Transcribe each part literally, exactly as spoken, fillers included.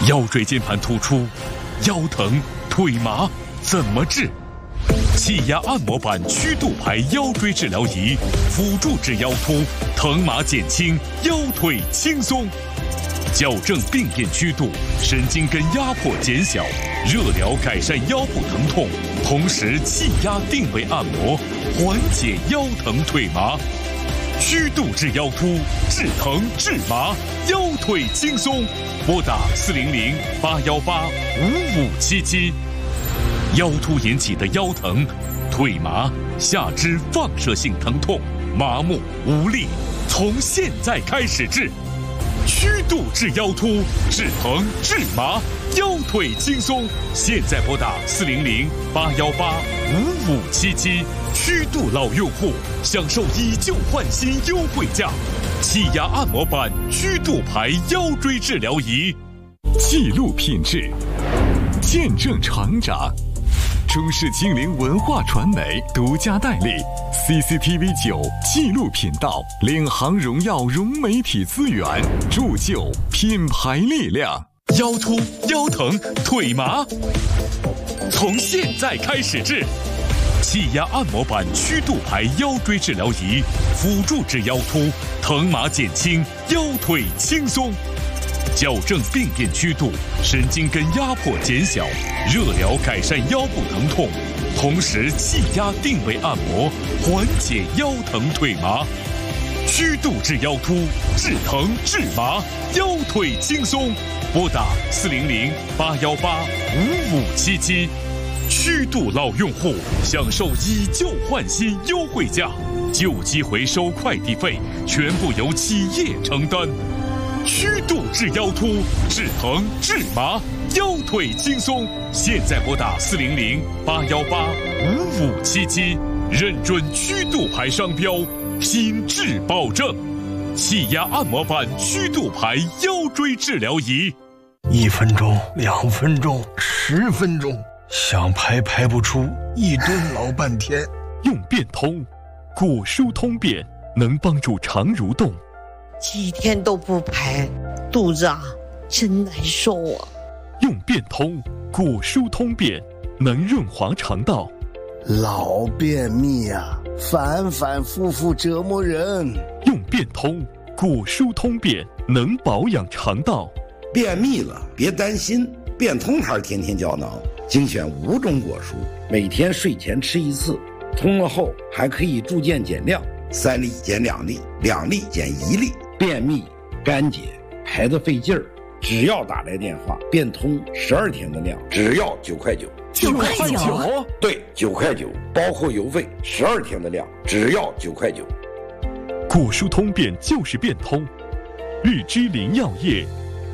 腰椎间盘突出、腰疼、腿麻怎么治？气压按摩板曲度排腰椎治疗仪，辅助治腰突，疼麻减轻，腰腿轻松。矫正病变曲度，神经根压迫减小，热疗改善腰部疼痛，同时气压定位按摩，缓解腰疼腿麻。曲度治腰突，治疼治麻，腰腿轻松。拨打四零零八幺八五五七七。腰突引起的腰疼、腿麻、下肢放射性疼痛、麻木无力，从现在开始治。曲度治腰突，治疼治麻，腰腿轻松。现在拨打四零零八幺八五五七七。曲度老用户享受以旧换新优惠价，气压按摩板曲度排腰椎治疗仪， 记录品质，见证成长。中视精灵文化传媒独家代理 C C T V 九纪录频道，领航荣耀融媒体资源，铸就品牌力量。 腰突、腰疼、腿麻，从现在开始治。气压按摩板曲度排腰椎治疗仪，辅助治腰突，疼麻减轻，腰腿轻松。矫正病变曲度，神经根压迫减小，热疗改善腰部疼痛，同时气压定位按摩，缓解腰疼腿麻。曲度治腰突，治疼治麻，腰腿轻松。拨打四零零八幺八五五七七。曲度老用户享受以旧换新优惠价，旧机回收快递费全部由企业承担。曲度治腰突，治疼治麻，腰腿轻松。现在拨打四零零八幺八五五七七，认准曲度牌商标，品质保证。气压按摩板曲度牌腰椎治疗仪， 一分钟、两分钟、十分钟，想排排不出，一蹲老半天。 用变通，果舒通便能帮助肠蠕动。 几天都不排，肚子啊真难受啊。 用变通，果舒通便能润滑肠道。 老便秘啊，反反复复折磨人。 用变通，果舒通便能保养肠道。 便秘了别担心，变通牌天天胶囊精选五种果蔬，每天睡前吃一次，通了后还可以逐渐减量，三粒减两粒，两粒减一粒。便秘、干结、排得费劲儿，只要打来电话，变通十二天的量，只要九块九。 九块九？ 对，九块九，包括邮费，十二天的量，只要九块九。 果舒通便就是变通，绿之林药业。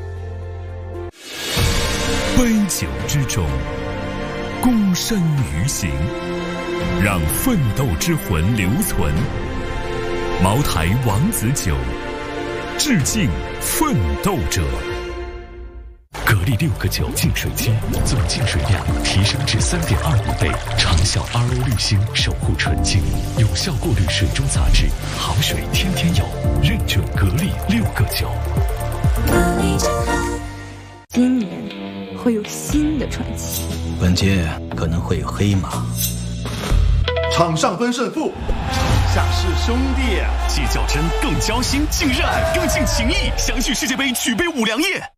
杯酒之中，躬身于行，让奋斗之魂留存。茅台王子酒，致敬奋斗者。格力六个九净水机，总净水量提升至 三点二五 倍，长效 R O 滤芯守护纯净，有效过滤水中杂质，好水天天有，认准格力六个九。 今年会有新的传奇， 本届可能会有黑马。 场上分胜负，场下是兄弟， 既较真更交心，近热爱更近情谊，相聚世界杯，举杯五粮液。